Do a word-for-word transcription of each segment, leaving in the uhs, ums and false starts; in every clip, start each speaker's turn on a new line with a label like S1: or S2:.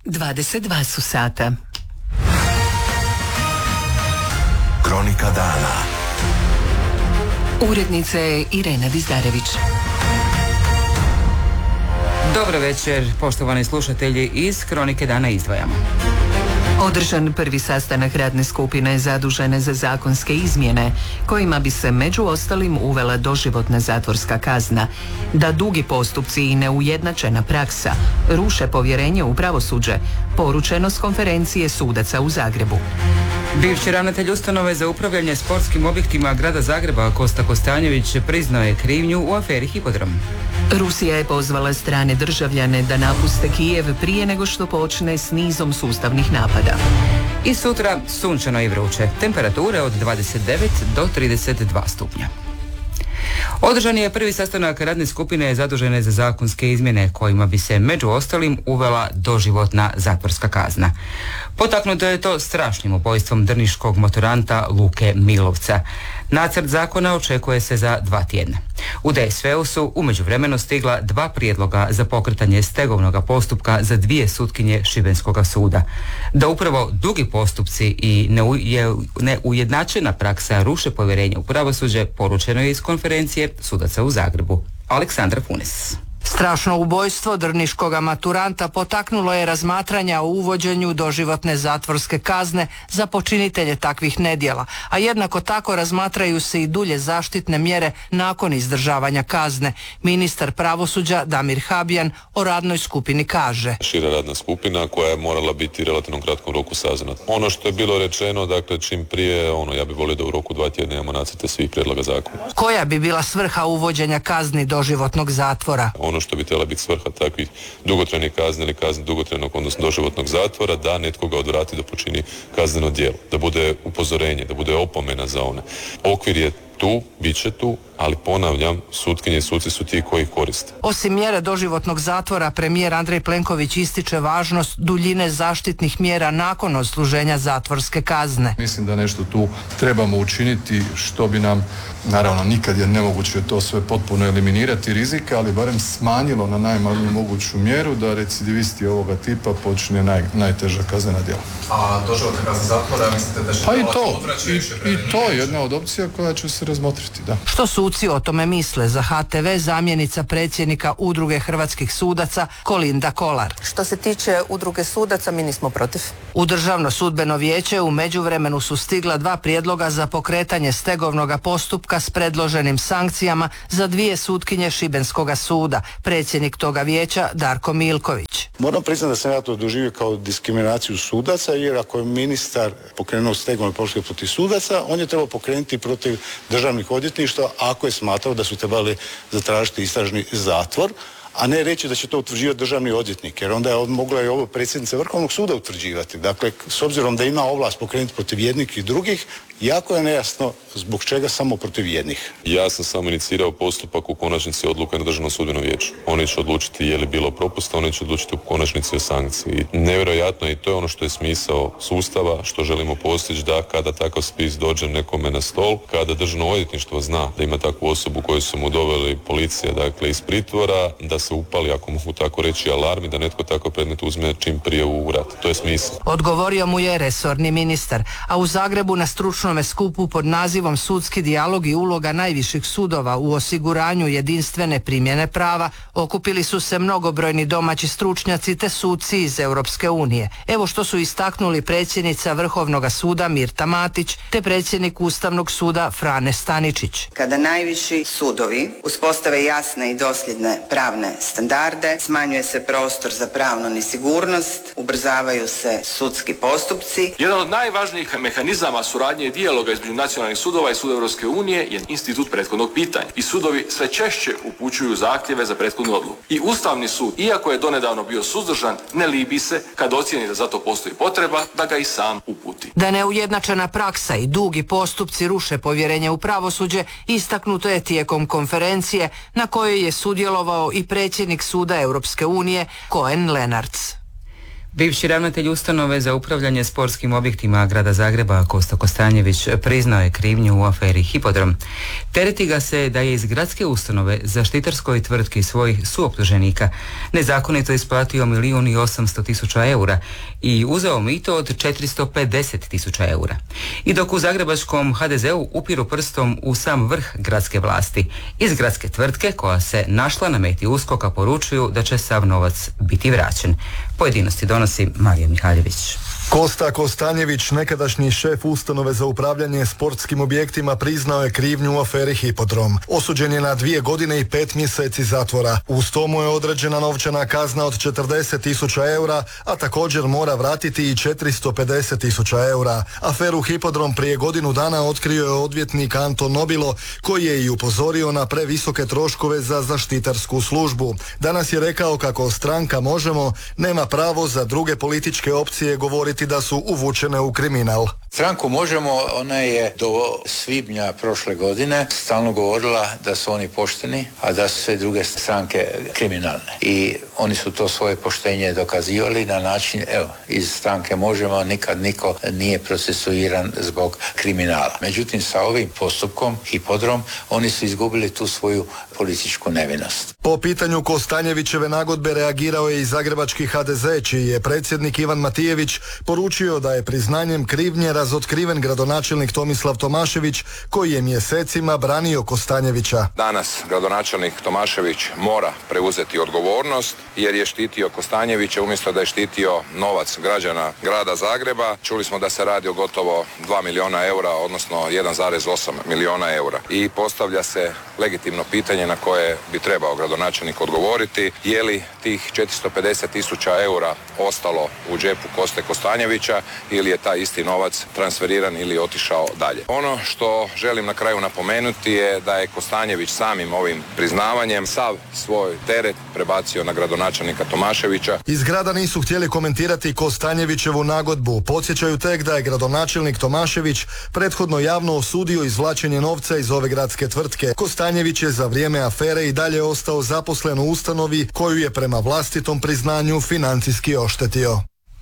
S1: dvadeset dva su sata.
S2: Kronika dana.
S1: Urednica je Irena Dizdarević.
S3: Dobro večer, poštovani slušatelji, iz Kronike dana izdvajamo.
S1: Održan prvi sastanak radne skupine zadužene za zakonske izmjene, kojima bi se među ostalim uvela doživotna zatvorska kazna, da dugi postupci i neujednačena praksa ruše povjerenje u pravosuđe, poručeno s konferencije sudaca u Zagrebu.
S3: Bivši ravnatelj ustanove za upravljanje sportskim objektima grada Zagreba Kosta Kostanjević priznao je krivnju u aferi Hipodrom.
S1: Rusija je pozvala strane državljane da napuste Kijev prije nego što počne s nizom sustavnih napada.
S3: I sutra sunčano i vruće, temperature od dvadeset devet do trideset dva stupnja. Održan je prvi sastanak radne skupine zadužene za zakonske izmjene, kojima bi se među ostalim uvela doživotna zatvorska kazna. Potaknuto je to strašnim ubojstvom drniškog motoranta Luke Milovca. Nacrt zakona očekuje se za dva tjedna. U D S V-u su u međuvremenu stigla dva prijedloga za pokretanje stegovnog postupka za dvije sutkinje Šibenskog suda. Da upravo dugi postupci i neujednačena praksa ruše povjerenje u pravosuđe, poručeno je iz konferencije sudaca u Zagrebu. Aleksandar Funes.
S4: Strašno ubojstvo drniškog maturanta potaknulo je razmatranja o uvođenju doživotne zatvorske kazne za počinitelje takvih nedjela, a jednako tako razmatraju se i dulje zaštitne mjere nakon izdržavanja kazne. Ministar pravosuđa Damir Habijan o radnoj skupini kaže:
S5: Šira radna skupina koja je morala biti relativno kratkom roku saznata. Ono što je bilo rečeno, dakle čim prije, ono ja bih volio da u roku dva tjedna imamo nacrte svih prijedloga zakona.
S4: Koja bi bila svrha uvođenja kazni doživotnog zatvora?
S5: Ono što bi trebala biti svrha takvih dugotrajnih kazni ili kazni dugotrajnog, odnosno doživotnog zatvora, da netko ga odvrati da počini kazneno djelo, da bude upozorenje, da bude opomena za one. Okvir je tu, bit će tu, ali ponavljam, sutkinje i suci su ti koji ih koriste.
S4: Osim mjere doživotnog zatvora, premijer Andrej Plenković ističe važnost duljine zaštitnih mjera nakon odsluženja zatvorske kazne.
S6: Mislim da nešto tu trebamo učiniti što bi nam, naravno nikad je nemoguće to sve potpuno eliminirati rizika, ali barem smanjilo na najmanju moguću mjeru da recidivisti ovoga tipa počne naj, najteža kaznena djela.
S7: A doživotna kazna zatvora, mislite da će
S6: pa i to, i, i to je jedna od opcija koja će se razmotriti, da.
S4: Što suci o tome misle? Za H T V zamjenica predsjednika Udruge hrvatskih sudaca Kolinda Kolar.
S8: Što se tiče Udruge sudaca, mi nismo protiv.
S4: U Državno sudbeno vijeće u međuvremenu su stigla dva prijedloga za pokretanje stegovnog postupka s predloženim sankcijama za dvije sutkinje Šibenskoga suda. Predsjednik toga vijeća Darko Milković.
S9: Moram priznati da sam ja to doživio kao diskriminaciju sudaca, jer ako je ministar pokrenuo stegovni postupak protiv sudaca, on je trebao pokrenuti protiv državnih odvjetništva ako je smatrao da su trebali zatražiti istražni zatvor, a ne reći da će to utvrđivati državni odvjetnik, jer onda je mogla i ovo predsjednica Vrhovnog suda utvrđivati. Dakle, s obzirom da ima ovlast pokrenuti protiv jednih i drugih, jako je nejasno zbog čega samo protiv jednih.
S5: Ja sam samo inicirao postupak, u konačnici odluka na Državnom sudbenom vijeću. Oni će odlučiti je li bilo propusta, oni će odlučiti u konačnici o sankciji. Nevjerojatno, i to je ono što je smisao sustava, što želimo postići, da kada takav spis dođe nekome na stol, kada Državno odvjetništvo zna da ima takvu osobu koju su mu doveli policija, dakle iz pritvora, da se upali, ako mogu tako reći, alarmi, da netko tako predmet uzme čim prije u rat. To je smisao.
S4: Odgovorio mu je resorni ministar, a u Zagrebu na stručnom skupu pod nazivom Sudski dijalog i uloga najviših sudova u osiguranju jedinstvene primjene prava okupili su se mnogobrojni domaći stručnjaci te suci iz Europske unije. Evo što su istaknuli predsjednica Vrhovnog suda Mirta Matić te predsjednik Ustavnog suda Frane Staničić.
S10: Kada najviši sudovi uspostave jasne i dosljedne pravne standarde, smanjuje se prostor za pravnu nesigurnost, ubrzavaju se sudski postupci.
S11: Jedan od najvažnijih mehanizama suradnje i dijaloga između nacionalnih sudova i suda Europske unije je institut prethodnog pitanja. I sudovi sve češće upućuju zahtjeve za prethodnu odluku. I Ustavni sud, iako je donedavno bio suzdržan, ne libi se kad ocijeni da za to postoji potreba da ga i sam uputi.
S4: Da neujednačena praksa i dugi postupci ruše povjerenje u pravosuđe, istaknuto je tijekom konferencije na kojoj je sudjelovao i predsjednik suda Europske unije Cohen Lenarts.
S3: Bivši ravnatelj ustanove za upravljanje sportskim objektima grada Zagreba Kosta Kostanjević priznao je krivnju u aferi Hipodrom. Tereti ga se da je iz gradske ustanove zaštitarskoj tvrtki svojih suoptuženika nezakonito isplatio milijun i osamsto tisuća eura i uzeo mito od četiristo pedeset tisuća eura. I dok u zagrebačkom ha de zeu upiru prstom u sam vrh gradske vlasti, iz gradske tvrtke koja se našla na meti uskoka poručuju da će sav novac biti vraćen. Pojedinosti donosi Marija Mihaljević.
S12: Kosta Kostanjević, nekadašnji šef ustanove za upravljanje sportskim objektima, priznao je krivnju u aferi Hipodrom. Osuđen je na dvije godine i pet mjeseci zatvora. Uz to mu je određena novčana kazna od četrdeset tisuća eura, a također mora vratiti i četiristo pedeset tisuća eura. Aferu Hipodrom prije godinu dana otkrio je odvjetnik Anton Nobilo, koji je i upozorio na previsoke troškove za zaštitarsku službu. Danas je rekao kako stranka Možemo nema pravo za druge političke opcije govoriti da su uvučene u kriminal.
S13: Stranku Možemo, ona je do svibnja prošle godine stalno govorila da su oni pošteni, a da su sve druge stranke kriminalne. I oni su to svoje poštenje dokazivali na način, evo, iz stranke Možemo nikad niko nije procesuiran zbog kriminala. Međutim, sa ovim postupkom, Hipodrom, oni su izgubili tu svoju političku nevinost.
S12: Po pitanju Kostanjevićeve nagodbe reagirao je i zagrebački ha de ze, čiji je predsjednik Ivan Matijević poručio da je priznanjem krivnje razotkriven gradonačelnik Tomislav Tomašević, koji je mjesecima branio Kostanjevića.
S14: Danas gradonačelnik Tomašević mora preuzeti odgovornost jer je štitio Kostanjevića umjesto da je štitio novac građana grada Zagreba. Čuli smo da se radi o gotovo dva milijuna eura, odnosno jedan zarez osam milijuna eura. I postavlja se legitimno pitanje na koje bi trebao gradonačelnik odgovoriti, je li tih četiristo pedeset tisuća eura ostalo u džepu Koste Kostanjevića ili je taj isti novac transferiran ili otišao dalje. Ono što želim na kraju napomenuti je da je Kostanjević samim ovim priznavanjem sav svoj teret prebacio na gradonačelnika Tomaševića.
S12: Iz grada nisu htjeli komentirati Kostanjevićevu nagodbu. Podsjećaju tek da je gradonačelnik Tomašević prethodno javno osudio izvlačenje novca iz ove gradske tvrtke. Kostanjević je za vrijeme afere i dalje ostao zaposlen u ustanovi koju je prema vlastitom priznanju financijski oštetio.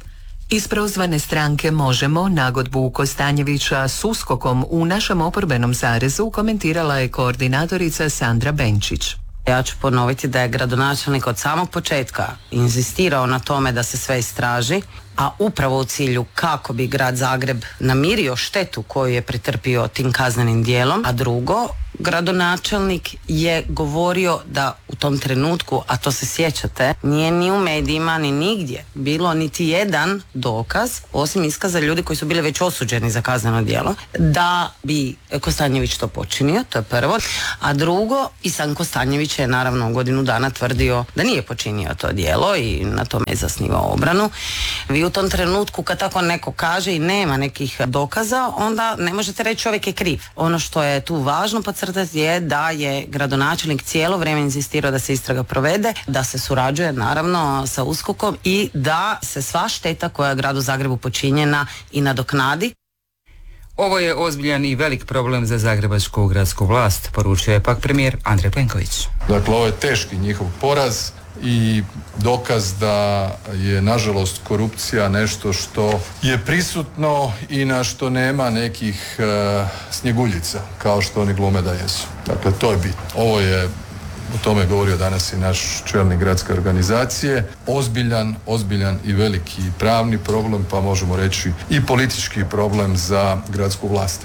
S1: Iz prozvane stranke Možemo nagodbu Kostanjevića s uskokom u našem oporbenom sarezu komentirala je koordinatorica Sandra Benčić.
S15: Ja ću ponoviti da je gradonačelnik od samog početka inzistirao na tome da se sve istraži, a upravo u cilju kako bi grad Zagreb namirio štetu koju je pretrpio tim kaznenim dijelom, a drugo, gradonačelnik je govorio da u tom trenutku, a to se sjećate, nije ni u medijima ni nigdje bilo niti jedan dokaz, osim iskaza ljudi koji su bili već osuđeni za kazneno djelo, da bi Kostanjević to počinio, to je prvo, a drugo, i sam Kostanjević je naravno u godinu dana tvrdio da nije počinio to djelo i na tome je zasnivao obranu. Vi u tom trenutku kad tako neko kaže i nema nekih dokaza, onda ne možete reći čovjek je kriv. Ono što je tu važno podcrtati je da je gradonačelnik cijelo vrijeme inzistirao da se istraga provede, da se surađuje naravno sa uskokom i da se sva šteta koja je gradu Zagrebu počinjena i nadoknadi.
S3: Ovo je ozbiljan i velik problem za zagrebačku gradsku vlast, poručio je pak premijer Andrej Plenković.
S6: Dakle, ovo je teški njihov poraz i dokaz da je nažalost korupcija nešto što je prisutno i na što nema nekih e, snjeguljica kao što oni glume da jesu. Dakle, to je bitno. Ovo je, o tome je govorio danas i naš čelnik gradske organizacije, ozbiljan, ozbiljan i veliki pravni problem, pa možemo reći i politički problem za gradsku vlast.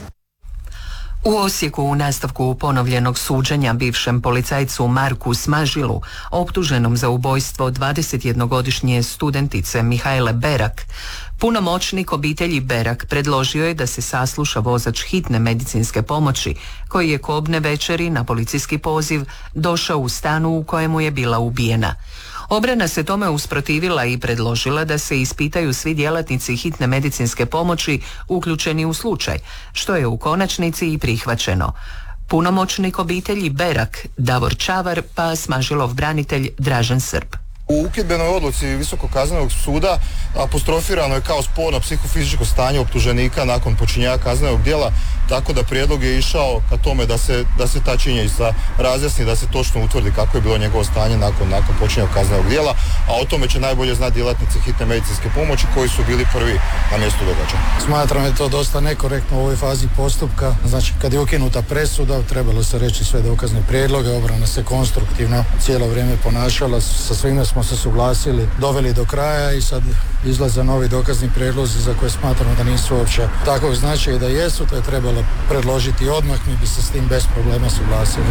S1: U Osijeku u nastavku ponovljenog suđenja bivšem policajcu Marku Smažilu, optuženom za ubojstvo dvadesetjednogodišnje studentice Mihajle Berak, punomoćnik obitelji Berak predložio je da se sasluša vozač hitne medicinske pomoći koji je kobne večeri na policijski poziv došao u stanu u kojemu je bila ubijena. Obrana se tome usprotivila i predložila da se ispitaju svi djelatnici hitne medicinske pomoći uključeni u slučaj, što je u konačnici i prihvaćeno. Punomoćnik obitelji Berak, Davor Čavar, pa Smažilov branitelj Dražen Srb.
S16: U ukidbenoj odluci Visokog kaznenog suda apostrofirano je kao sporno psihofizičko stanje optuženika nakon počinjenja kaznenog djela tako da prijedlog je išao ka tome da se, da se ta činjenica razjasni, da se točno utvrdi kako je bilo njegovo stanje nakon, nakon počinjenog kaznenog djela, a o tome će najbolje znati djelatnici hitne medicinske pomoći koji su bili prvi na mjestu događaja.
S17: Smatram da je to dosta nekorektno u ovoj fazi postupka. Znači, kad je ukinuta presuda, trebalo se reći sve dokazne prijedloge, obrana se konstruktivno cijelo vrijeme ponašala, sa svime smo se suglasili, doveli do kraja i sad izlaze novi dokazni prijedlozi za koje smatramo da nisu uopće takvog značaja i da jesu, to je trebalo predložiti odmah, mi bi se s tim bez problema suglasili.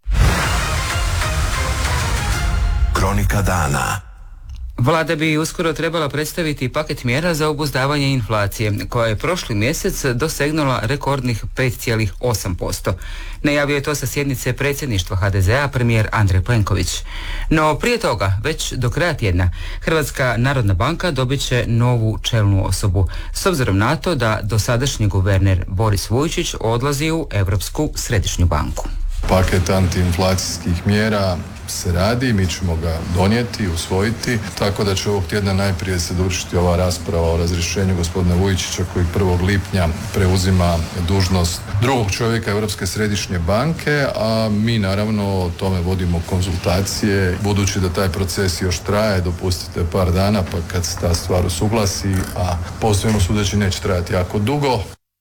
S2: Kronika dana.
S3: Vlada bi uskoro trebala predstaviti paket mjera za obuzdavanje inflacije, koja je prošli mjesec dosegnula rekordnih pet zarez osam posto. Najavio je to sa sjednice predsjedništva ha de zea premijer Andrej Plenković. No prije toga, već do kraja tjedna, Hrvatska narodna banka dobit će novu čelnu osobu, s obzirom na to da dosadašnji guverner Boris Vujčić odlazi u Europsku središnju banku.
S6: Paket antiinflacijskih mjera se radi, mi ćemo ga donijeti, usvojiti, tako da će ovog tjedna najprije se dovršiti ova rasprava o razrješenju gospodina Vujčića koji prvog lipnja preuzima dužnost drugog čovjeka Europske središnje banke, a mi naravno o tome vodimo konzultacije, budući da taj proces još traje, dopustite par dana pa kad se ta stvar usuglasi, a posebno sudeći neće trajati jako dugo.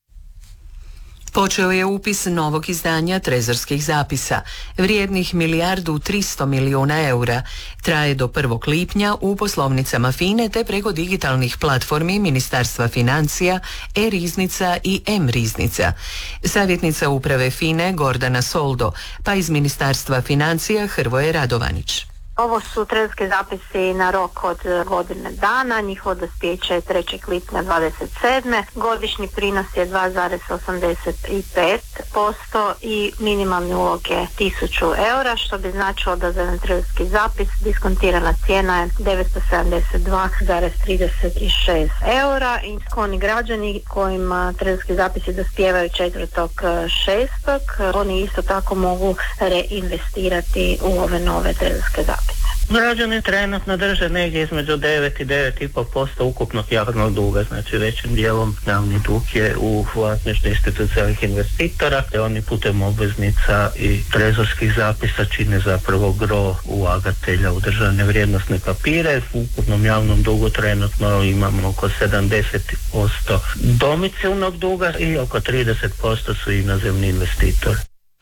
S1: Počeo je upis novog izdanja trezorskih zapisa, vrijednih milijardu tristo milijuna eura. Traje do prvog lipnja u poslovnicama FINE te preko digitalnih platformi Ministarstva financija, e-riznica i M-riznica. Savjetnica uprave FINE Gordana Soldo, pa iz Ministarstva financija Hrvoje Radovanić.
S18: Ovo su trezorski zapisi na rok od godine dana, njihovo dospijeće je trećeg lipnja dvadeset sedme. Godišnji prinos je dva zarez osamdeset pet posto i minimalni ulog je tisuću eura, što bi značilo da za jedan trezorski zapis diskontirana cijena je devetsto sedamdeset dva zarez trideset šest eura i oni građani kojima trezorski zapisi dospijevaju četvrtog šestog oni isto tako mogu reinvestirati u ove nove trezorske zapise.
S19: Građani trenutno drže negdje između devet i devet i pol posto ukupnog javnog duga, znači većim dijelom javni dug je u vlasništvu institucionalnih investitora, te oni putem obveznica i trezorskih zapisa čine zapravo gro ulagatelja u državne vrijednosne papire. U ukupnom javnom dugu trenutno imamo oko sedamdeset posto domicilnog duga i oko trideset posto su inozemni investitori.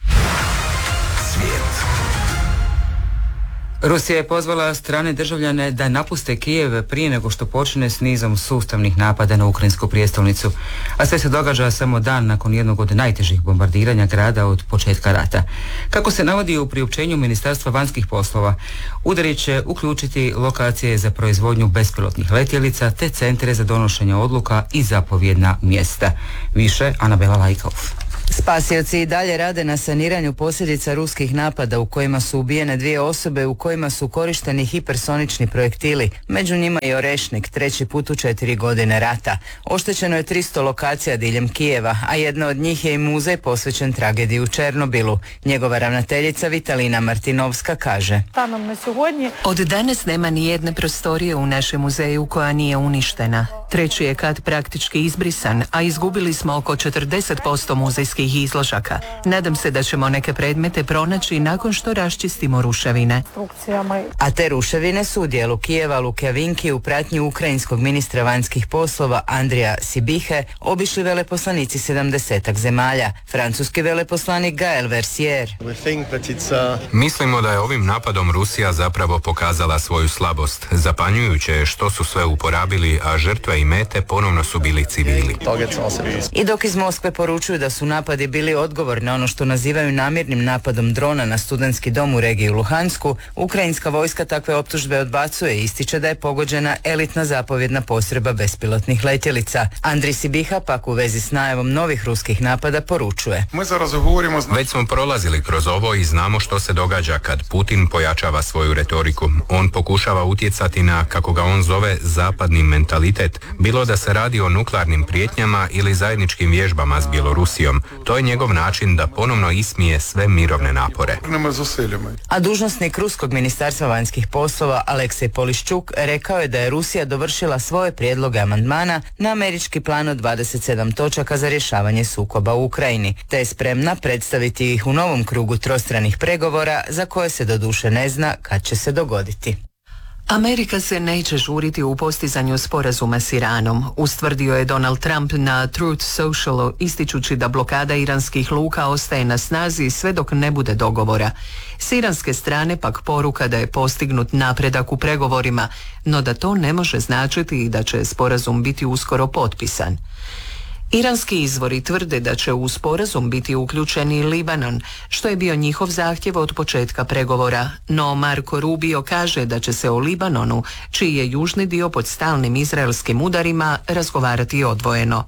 S3: Rusija je pozvala strane državljane da napuste Kijev prije nego što počne s nizom sustavnih napada na ukrajinsku prijestolnicu, a sve se događa samo dan nakon jednog od najtežih bombardiranja grada od početka rata. Kako se navodi u priopćenju Ministarstva vanjskih poslova, udari će uključiti lokacije za proizvodnju bespilotnih letjelica te centre za donošenje odluka i zapovjedna mjesta. Više Anabela Lajkov.
S20: Spasioci i dalje rade na saniranju posljedica ruskih napada u kojima su ubijene dvije osobe u kojima su korišteni hipersonični projektili, među njima i Orešnik, treći put u četiri godine rata. Oštećeno je tristo lokacija diljem Kijeva, a jedna od njih je i muzej posvećen tragediji u Černobilu. Njegova ravnateljica Vitalina Martinovska kaže:
S1: Od danas nema ni jedne prostorije u našem muzeju koja nije uništena. Treći je kat praktički izbrisan, a izgubili smo oko četrdeset posto muzejskih izložaka. Nadam se da ćemo neke predmete pronaći nakon što raščistimo ruševine.
S20: A te ruševine su u dijelu Kijeva Lukjavinki u pratnji ukrajinskog ministra vanjskih poslova Andrija Sibihe obišli veleposlanici sedamdesetak zemalja. Francuski veleposlanik Gael Versier.
S21: Mislimo da je ovim napadom Rusija zapravo pokazala svoju slabost. Zapanjujuće je što su sve uporabili, a žrtve i mete ponovno su bili civili.
S20: I dok iz Moskve poručuju da su napadi bili odgovor na ono što nazivaju namjernim napadom drona na studentski dom u regiji Luhansku, ukrajinska vojska takve optužbe odbacuje i ističe da je pogođena elitna zapovjedna postrojba bespilotnih letjelica. Andrij Sibiha pak u vezi s najavom novih ruskih napada poručuje:
S21: Već smo prolazili kroz ovo i znamo što se događa kad Putin pojačava svoju retoriku. On pokušava utjecati na, kako ga on zove, zapadni mentalitet, bilo da se radi o nuklearnim prijetnjama ili zajedničkim vježbama s Bjelorusijom. To je njegov način da ponovno ismije sve mirovne napore.
S20: A dužnosnik Ruskog ministarstva vanjskih poslova Aleksej Poliščuk rekao je da je Rusija dovršila svoje prijedloge amandmana na američki plan od dvadeset sedam točaka za rješavanje sukoba u Ukrajini, te je spremna predstaviti ih u novom krugu trostranih pregovora za koje se doduše ne zna kad će se dogoditi.
S1: Amerika se neće žuriti u postizanju sporazuma s Iranom, ustvrdio je Donald Trump na Truth Socialu, ističući da blokada iranskih luka ostaje na snazi sve dok ne bude dogovora. S iranske strane pak poruka da je postignut napredak u pregovorima, no da to ne može značiti i da će sporazum biti uskoro potpisan. Iranski izvori tvrde da će u sporazum biti uključen i Libanon, što je bio njihov zahtjev od početka pregovora, no Marco Rubio kaže da će se o Libanonu, čiji je južni dio pod stalnim izraelskim udarima, razgovarati odvojeno.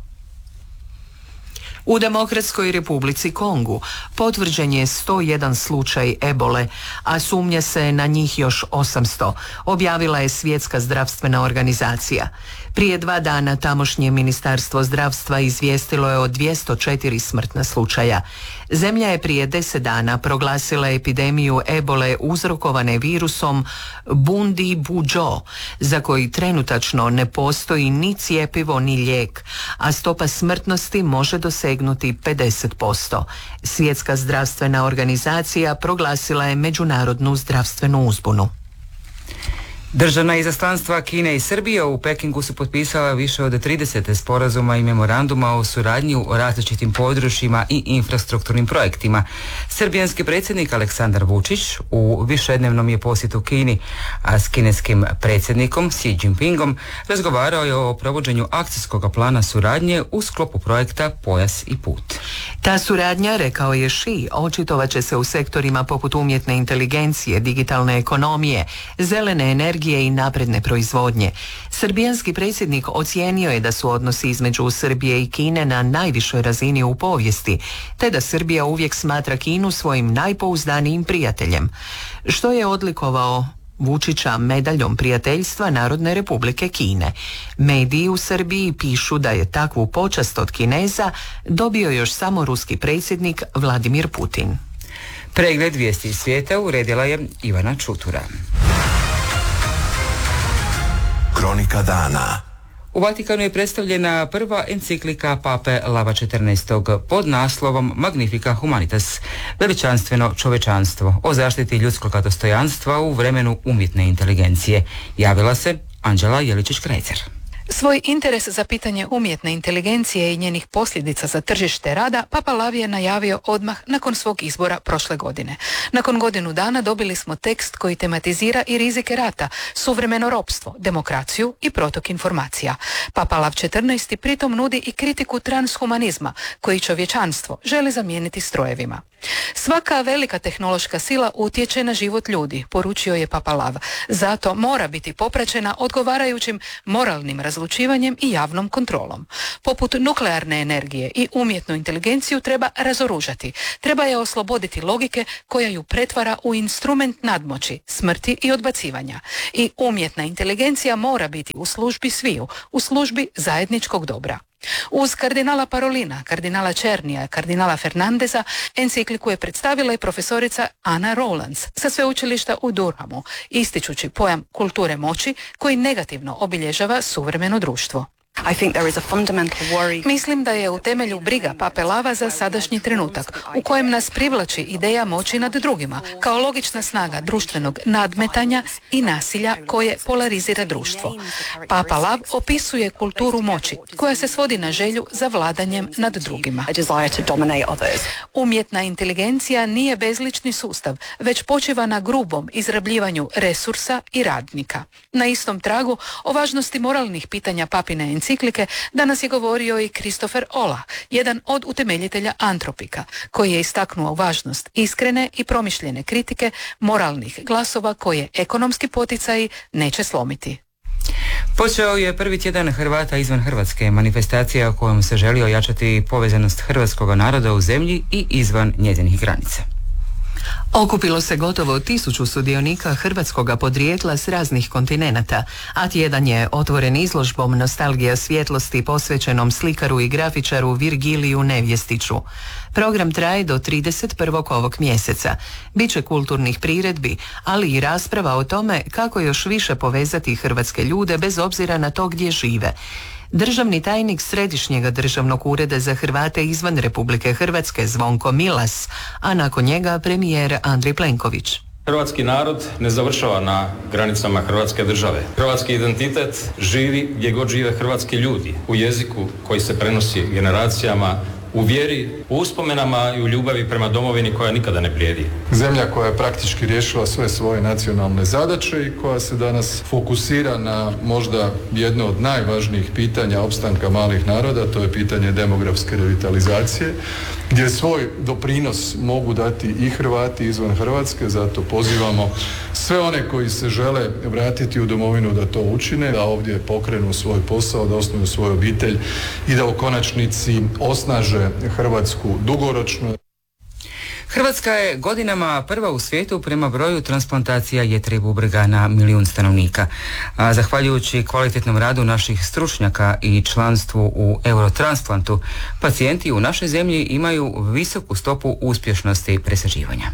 S1: U Demokratskoj Republici Kongu potvrđen je sto jedan slučaj ebole, a sumnja se na njih još osamsto, objavila je Svjetska zdravstvena organizacija. Prije dva dana tamošnje Ministarstvo zdravstva izvijestilo je o dvjesto četiri smrtna slučaja. Zemlja je prije deset dana proglasila epidemiju ebole uzrokovane virusom Bundi-Bujo, za koji trenutačno ne postoji ni cjepivo ni lijek, a stopa smrtnosti može dosegnuti pedeset posto. Svjetska zdravstvena organizacija proglasila je međunarodnu zdravstvenu uzbunu.
S3: Državna izaslanstva Kine i Srbije u Pekingu su potpisala više od trideset sporazuma i memoranduma o suradnji u različitim područjima i infrastrukturnim projektima. Srbijanski predsjednik Aleksandar Vučić u višednevnom je posjetu Kini, a s kineskim predsjednikom Xi Jinpingom razgovarao je o provođenju akcijskog plana suradnje u sklopu projekta Pojas i put.
S1: Ta suradnja, rekao je Xi, očitovat će se u sektorima poput umjetne inteligencije, digitalne ekonomije, zelene energije i napredne proizvodnje. Srbijanski predsjednik ocijenio je da su odnosi između Srbije i Kine na najvišoj razini u povijesti, te da Srbija uvijek smatra Kinu svojim najpouzdanijim prijateljem, što je odlikovao Vučića medaljom prijateljstva Narodne Republike Kine. Mediji u Srbiji pišu da je takvu počast od Kineza dobio još samo ruski predsjednik Vladimir Putin.
S3: Pregled vijesti iz svijeta uredila je Ivana Čutura.
S2: Kronika dana.
S3: U Vatikanu je predstavljena prva enciklika Pape Lava četrnaestog pod naslovom Magnifica Humanitas, veličanstveno čovečanstvo, o zaštiti ljudskog dostojanstva u vremenu umjetne inteligencije. Javila se Anđela Jeličić-Krajcer.
S7: Svoj interes za pitanje umjetne inteligencije i njenih posljedica za tržište rada Papa Lav je najavio odmah nakon svog izbora prošle godine. Nakon godinu dana dobili smo tekst koji tematizira i rizike rata, suvremeno ropstvo, demokraciju i protok informacija. Papa Lav četrnaesti pritom nudi i kritiku transhumanizma, koji čovječanstvo želi zamijeniti strojevima. Svaka velika tehnološka sila utječe na život ljudi, poručio je Papa Lav. Zato mora biti popraćena odgovarajućim moralnim razlučivanjem i javnom kontrolom. Poput nuklearne energije i umjetnu inteligenciju treba razoružati. Treba je osloboditi logike koja ju pretvara u instrument nadmoći, smrti i odbacivanja. I umjetna inteligencija mora biti u službi sviju, u službi zajedničkog dobra. Uz kardinala Parolina, kardinala Černija, kardinala Fernandeza, encikliku je predstavila i profesorica Ana Rowlands sa sveučilišta u Durhamu, ističući pojam kulture moći koji negativno obilježava suvremeno društvo. Mislim da je u temelju briga Pape Lava za sadašnji trenutak, u kojem nas privlači ideja moći nad drugima, kao logična snaga društvenog nadmetanja i nasilja koje polarizira društvo. Papa Lav opisuje kulturu moći, koja se svodi na želju za vladanjem nad drugima. Umjetna inteligencija nije bezlični sustav, već počiva na grubom izrabljivanju resursa i radnika. Na istom tragu o važnosti moralnih pitanja papine enciklike danas je govorio i Christopher Olah, jedan od utemeljitelja Antropika, koji je istaknuo važnost iskrene i promišljene kritike moralnih glasova koje ekonomski poticaji neće slomiti.
S3: Počeo je prvi tjedan Hrvata izvan Hrvatske, manifestacija kojom se želi ojačati povezanost hrvatskog naroda u zemlji i izvan njezinih granica.
S1: Okupilo se gotovo tisuću sudionika hrvatskoga podrijetla s raznih kontinenata, a tjedan je otvoren izložbom Nostalgija svjetlosti posvećenom slikaru i grafičaru Virgiliju Nevjestiću. Program traje do trideset prvog ovog mjeseca. Biće kulturnih priredbi, ali i rasprava o tome kako još više povezati hrvatske ljude bez obzira na to gdje žive. Državni tajnik Središnjega državnog ureda za Hrvate izvan Republike Hrvatske Zvonko Milas, a nakon njega premijer Andrej Plenković.
S8: Hrvatski narod ne završava na granicama Hrvatske države. Hrvatski identitet živi gdje god žive hrvatski ljudi, u jeziku koji se prenosi generacijama, u vjeri, u uspomenama i u ljubavi prema domovini koja nikada ne blijedi.
S6: Zemlja koja je praktički riješila sve svoje nacionalne zadaće i koja se danas fokusira na možda jedno od najvažnijih pitanja opstanka malih naroda, to je pitanje demografske revitalizacije, gdje svoj doprinos mogu dati i Hrvati izvan Hrvatske, zato pozivamo sve one koji se žele vratiti u domovinu da to učine, da ovdje pokrenu svoj posao, da osnuju svoju obitelj i da u konačnici osnaže Hrvatsku dugoročno.
S3: Hrvatska je godinama prva u svijetu prema broju transplantacija jetre i bubrega na milijun stanovnika. A zahvaljujući kvalitetnom radu naših stručnjaka i članstvu u Eurotransplantu, pacijenti u našoj zemlji imaju visoku stopu uspješnosti presađivanja.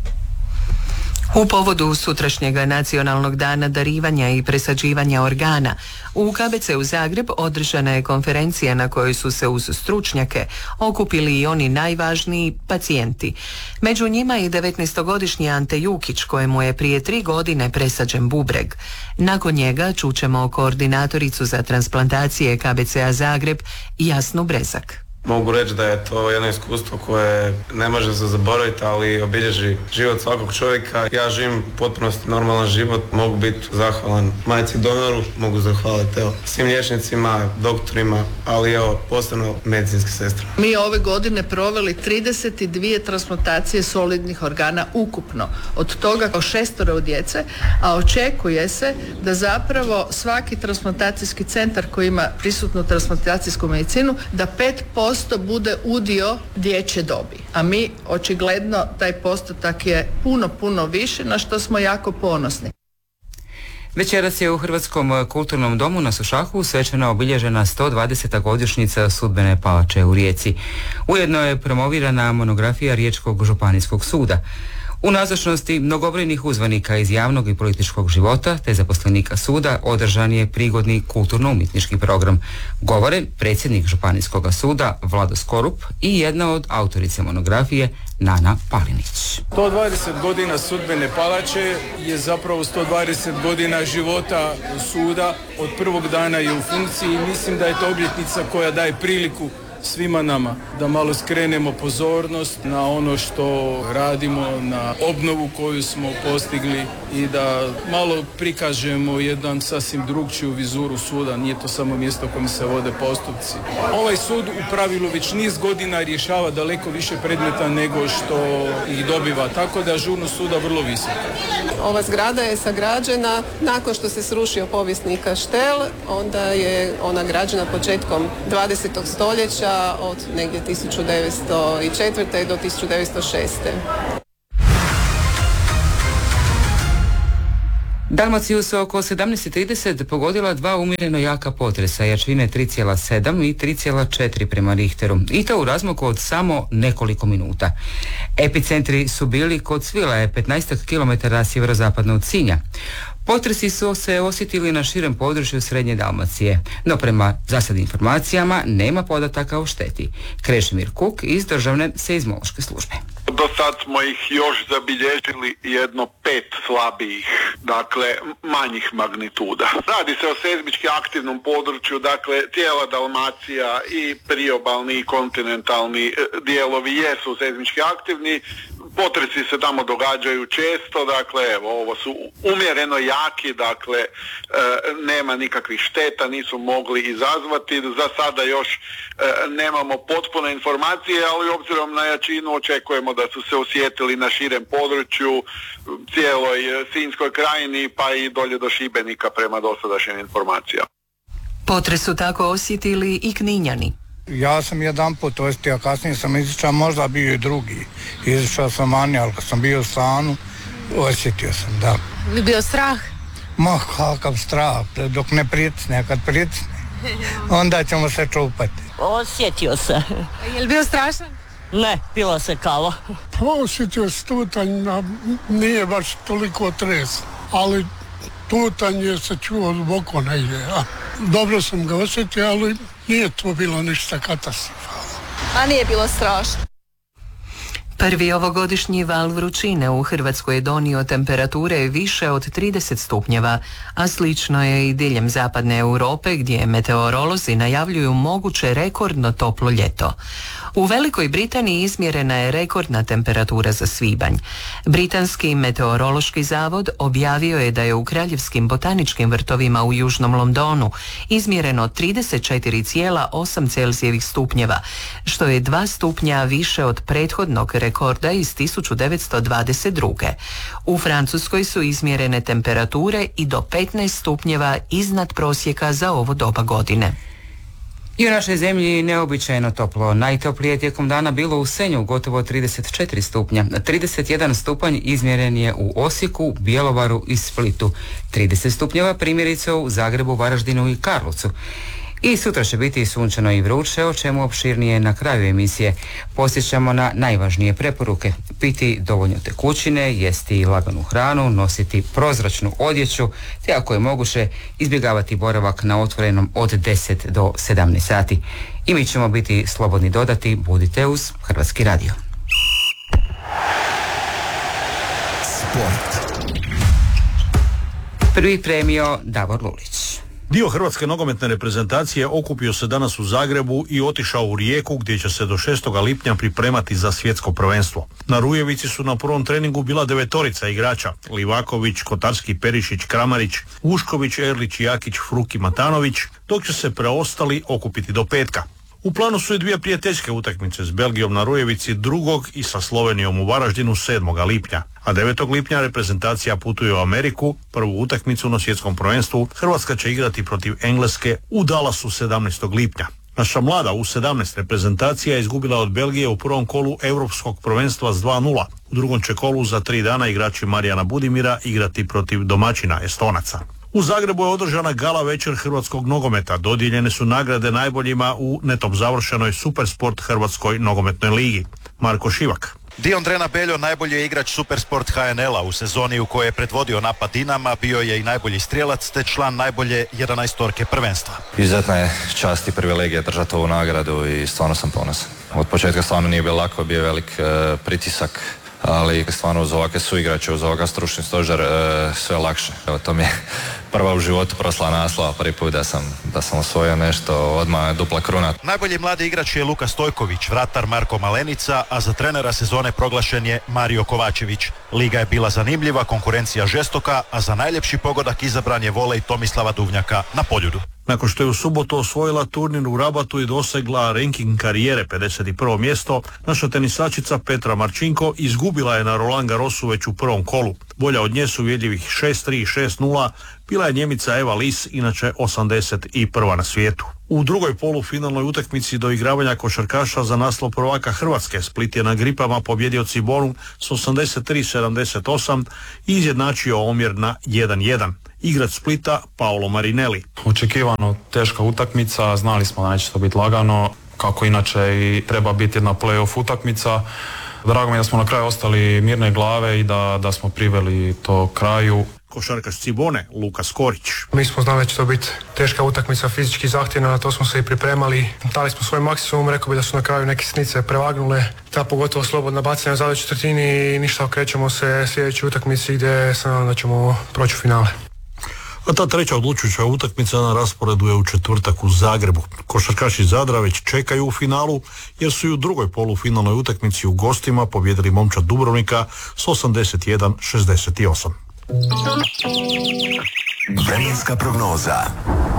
S1: U povodu sutrašnjega nacionalnog dana darivanja i presađivanja organa, u K B C-u Zagreb održana je konferencija na kojoj su se uz stručnjake okupili i oni najvažniji pacijenti. Među njima je devetnaestogodišnji Ante Jukić, kojemu je prije tri godine presađen bubreg. Nakon njega čućemo koordinatoricu za transplantacije K B C-a Zagreb Jasnu Brezak.
S22: Mogu reći da je to jedno iskustvo koje ne može se zaboraviti, ali obilježi život svakog čovjeka. Ja živim potpunosti normalan život, mogu biti zahvalan majci donoru, mogu zahvaliti evo, svim liječnicima, doktorima, ali evo, posebno medicinske sestre.
S23: Mi ove godine proveli trideset dvije transplantacije solidnih organa ukupno, od toga o šestoro djece, a očekuje se da zapravo svaki transplantacijski centar koji ima prisutnu transplantacijsku medicinu, da pet posto bude udio dječje dobi. A mi očigledno taj postotak je puno, puno više, na što smo jako ponosni.
S3: Večeras je u Hrvatskom kulturnom domu na Sušaku svečano obilježena sto dvadeseta godišnjica Sudbene palače u Rijeci. Ujedno je promovirana monografija Riječkog županijskog suda. U nazočnosti mnogobrojnih uzvanika iz javnog i političkog života te zaposlenika suda održan je prigodni kulturno-umjetnički program. Govore predsjednik Županijskog suda Vlado Skorup i jedna od autorice monografije Nana Palinić.
S24: sto dvadeset godina Sudbene palače je zapravo sto dvadeset godina života suda. Od prvog dana je u funkciji i mislim da je to obljetnica koja daje priliku svima nama da malo skrenemo pozornost na ono što radimo, na obnovu koju smo postigli i da malo prikažemo jedan sasvim drugčiju vizuru suda. Nije to samo mjesto u kojem se vode postupci. Ovaj sud u pravilu već niz godina rješava daleko više predmeta nego što ih dobiva, tako da ažurnost suda vrlo visoka.
S25: Ova zgrada je sagrađena nakon što se srušio povijesni kaštel, onda je ona građena početkom dvadesetog stoljeća od negdje tisuću devetsto četvrte do tisuću devetsto šeste.
S3: Dalmaciju su oko sedamnaest i trideset pogodila dva umjereno jaka potresa jačine tri zarez sedam i tri zarez četiri prema Richteru, i to u razmaku od samo nekoliko minuta. Epicentri su bili kod Svilaje, petnaest kilometara sjeverozapadno od Sinja. Potresi su se osjetili na širem području Srednje Dalmacije, no prema zasadnim informacijama nema podataka o šteti. Krešimir Kuk iz Državne seizmološke službe.
S26: Do sad smo ih još zabilježili jedno pet slabijih, dakle manjih magnituda. Radi se o seizmički aktivnom području, dakle cijela Dalmacija i priobalni i kontinentalni dijelovi jesu seizmički aktivni. Potresi se tamo događaju često, dakle evo, ovo su umjereno jaki, dakle e, nema nikakvih šteta, nisu mogli izazvati. Za sada još e, nemamo potpune informacije, ali obzirom na jačinu očekujemo da su se osjetili na širem području, cijeloj Sinjskoj krajini pa i dolje do Šibenika prema dosadašnjim informacijama.
S1: Potres su tako osjetili i Kninjani.
S4: Ja sam jedan put osjetio, a kasnije sam izišao, možda bio i drugi. Izišao sam vani, ali kad sam bio u stanu, osjetio sam, da.
S5: Li bio strah?
S4: Ma, kakav strah, dok ne pricne, kad pricne, onda ćemo se čupati.
S9: Osjetio se.
S5: Je li bio strašan?
S9: Ne, pila se kava.
S10: Pa osjetio se tutanj, nije baš toliko tres, ali tutanje se čuo duboko negdje. A dobro sam ga osjetio, ali nije to bilo ništa katastrofalno.
S5: A nije bilo strašno.
S1: Prvi ovogodišnji val vrućine u Hrvatskoj je donio temperature više od trideset stupnjeva, a slično je i diljem zapadne Europe gdje meteorolozi najavljuju moguće rekordno toplo ljeto. U Velikoj Britaniji izmjerena je rekordna temperatura za svibanj. Britanski meteorološki zavod objavio je da je u Kraljevskim botaničkim vrtovima u Južnom Londonu izmjereno trideset četiri zarez osam Celzijevih stupnjeva, što je dva stupnja više od prethodnog rekorda iz tisuću devetsto dvadeset druge. U Francuskoj su izmjerene temperature i do petnaest stupnjeva iznad prosjeka za ovo doba godine.
S3: I u našoj zemlji neobičajno toplo. Najtoplije tijekom dana bilo u Senju, gotovo trideset četiri stupnja. trideset jedan stupanj izmjeren je u Osijeku, Bjelovaru i Splitu. trideset stupnjeva primjerice u Zagrebu, Varaždinu i Karlovcu. I sutra će biti sunčano i vruće, o čemu opširnije na kraju emisije. Posjećamo na najvažnije preporuke: piti dovoljno tekućine, jesti laganu hranu, nositi prozračnu odjeću, te ako je moguće izbjegavati boravak na otvorenom od deset do sedamnaest sati. I mi ćemo biti slobodni dodati: budite uz Hrvatski radio.
S2: Sport.
S3: Prvi premio Davor Lulić.
S11: Dio hrvatske nogometne reprezentacije okupio se danas u Zagrebu i otišao u Rijeku gdje će se do šestoga lipnja pripremati za svjetsko prvenstvo. Na Rujevici su na prvom treningu bila devetorica igrača: Livaković, Kotarski, Perišić, Kramarić, Vušković, Erlić, Jakić, Fruki, Matanović, dok će se preostali okupiti do petka. U planu su i dvije prijateljske utakmice s Belgijom na Rujevici drugog i sa Slovenijom u Varaždinu sedmoga lipnja. A devetog lipnja reprezentacija putuje u Ameriku. Prvu utakmicu na svjetskom prvenstvu Hrvatska će igrati protiv Engleske u Dallasu sedamnaestog lipnja. Naša mlada U sedamnaest reprezentacija je izgubila od Belgije u prvom kolu europskog prvenstva s dva nula. U drugom će kolu za tri dana igrači Marijana Budimira igrati protiv domaćina Estonaca. U Zagrebu je održana gala večer hrvatskog nogometa. Dodijeljene su nagrade najboljima u netom završenoj Supersport Hrvatskoj nogometnoj ligi. Marko Šivak.
S13: Dion Drena Beljo najbolji je igrač Supersport H N L-a u sezoni u kojoj je predvodio napad Dinama, bio je i najbolji strijelac te član najbolje jedanaestorke prvenstva.
S27: Izuzetna je čast i privilegija držati ovu nagradu i stvarno sam ponosan. Od početka stvarno nije bilo lako, bio je velik e, pritisak, ali stvarno uz ovakve suigrače, uz ovakav stručni stožer e, sve lakše. Evo, to mi je prva u životu proslava naslova, prvi put da sam, da sam osvojio nešto, odmah dupla kruna.
S13: Najbolji mladi igrač je Luka Stojković, vratar Marko Malenica, a za trenera sezone proglašen je Mario Kovačević. Liga je bila zanimljiva, konkurencija žestoka, a za najljepši pogodak izabran je volej Tomislava Duvnjaka na Poljudu.
S11: Nakon što je u subotu osvojila turnir u Rabatu i dosegla ranking karijere pedeset prvo mjesto, naša tenisačica Petra Marčinko izgubila je na Roland Garrosu već u prvom kolu. Bolja od nje su uvjerljivih šest tri i šest nula bila je Njemica Eva Lis, inače osamdeset prva na svijetu. U drugoj polufinalnoj utakmici do igravanja košarkaša za naslov prvaka Hrvatske Split je na Gripama pobjedio Cibonu s osamdeset tri sedamdeset osam i izjednačio omjer na jedan jedan. Igrač Splita Paolo Marinelli.
S28: Očekivano teška utakmica, znali smo da neće to biti lagano, kako inače i treba biti jedna play-off utakmica. Drago mi je da smo na kraju ostali mirne glave i da, da smo priveli to kraju.
S11: Košarkaš Cibone Luka Skorić.
S29: Mi smo znali da će to biti teška utakmica, fizički zahtjevna, na to smo se i pripremali. Dali smo svoj maksimum, rekao bi da su na kraju neke sitnice prevagnule. Ta pogotovo slobodna bacanja u zadnjoj četvrtini i ništa, okrećemo se sljedećoj utakmici gdje se nadam da ćemo proći u finale.
S11: A ta treća odlučujuća utakmica na rasporedu je u četvrtak u Zagrebu. Košarkaši Zadra već čekaju u finalu jer su i u drugoj polufinalnoj utakmici u gostima pobjedili momčad Dubrovnika s osamdeset jedan šezdeset osam.
S2: Vremenska prognoza.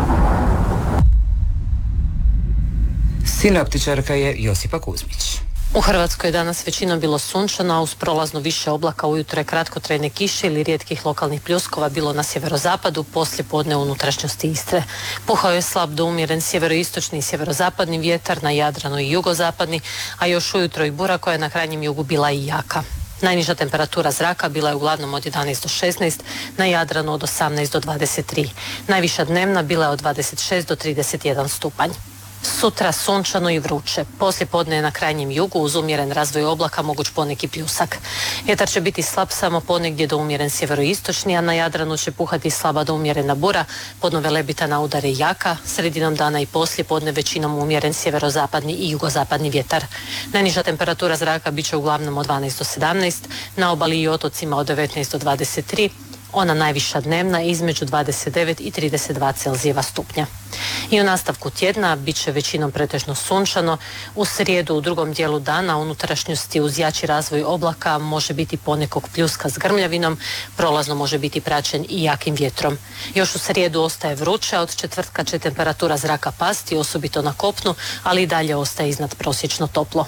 S3: Sinoptičarka je Josipa Kuzmić.
S12: U Hrvatskoj je danas većinom bilo sunčano, a uz prolazno više oblaka ujutro je kratkotrajne kiše ili rijetkih lokalnih pljuskova bilo na sjeverozapadu, poslije podne u unutrašnjosti Istre. Puhao je slab do umjeren sjeveroistočni i sjeverozapadni vjetar, na Jadranu i jugozapadni, a još ujutro i bura koja je na krajnjem jugu bila i jaka. Najniža temperatura zraka bila je uglavnom od jedanaest do šesnaest, na Jadranu od osamnaest do dvadeset tri. Najviša dnevna bila je od dvadeset šest do trideset jedan stupanj. Sutra sunčano i vruće. Poslije podne je na krajnjem jugu uz umjeren razvoj oblaka moguć poneki pljusak. Vjetar će biti slab samo ponegdje do umjeren sjeveroistočni, a na Jadranu će puhati slaba do umjerena bura, podno Velebita udare jaka, sredinom dana i poslije podne većinom umjeren sjeverozapadni i jugozapadni vjetar. Najniža temperatura zraka bit će uglavnom od dvanaest do sedamnaest, na obali i otocima od devetnaest do dvadeset tri, ona najviša dnevna između dvadeset devet i trideset dva Celzijeva stupnja. I u nastavku tjedna bit će većinom pretežno sunčano. U srijedu u drugom dijelu dana unutrašnjosti uz jači razvoj oblaka može biti ponekog pljuska s grmljavinom, prolazno može biti praćen i jakim vjetrom. Još u srijedu ostaje vruće, a od četvrtka će temperatura zraka pasti, osobito na kopnu, ali i dalje ostaje iznad prosječno toplo.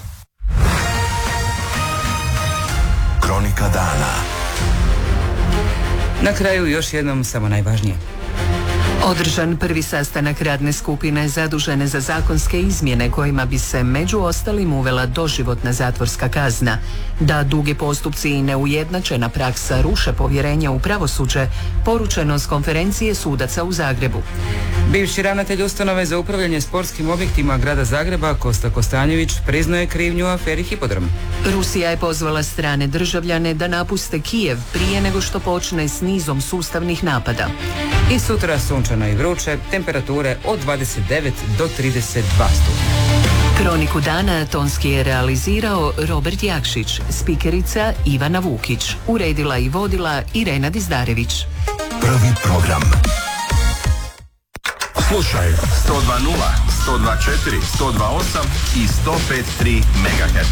S2: Kronika dana.
S3: Na kraju još jednom samo najvažnije.
S1: Održan prvi sastanak radne skupine zadužene za zakonske izmjene kojima bi se među ostalim uvela doživotna zatvorska kazna. Da dugi postupci i neujednačena praksa ruše povjerenje u pravosuđe, poručeno s konferencije sudaca u Zagrebu.
S3: Bivši ravnatelj ustanove za upravljanje sportskim objektima grada Zagreba Kosta Kostanjević priznaje krivnju u aferi Hipodrom.
S1: Rusija je pozvala strane državljane da napuste Kijev prije nego što počne s nizom sustavnih napada.
S3: I sutra sunčano i vruće, temperature od dvadeset devet do trideset dva stupnja.
S1: Kroniku dana tonski je realizirao Robert Jakšić, spikerica Ivana Vukić, uredila i vodila Irena Dizdarević.
S2: Prvi program. Slušaj sto dva nula, sto dva četiri, sto dva osam i sto pet tri megaherca.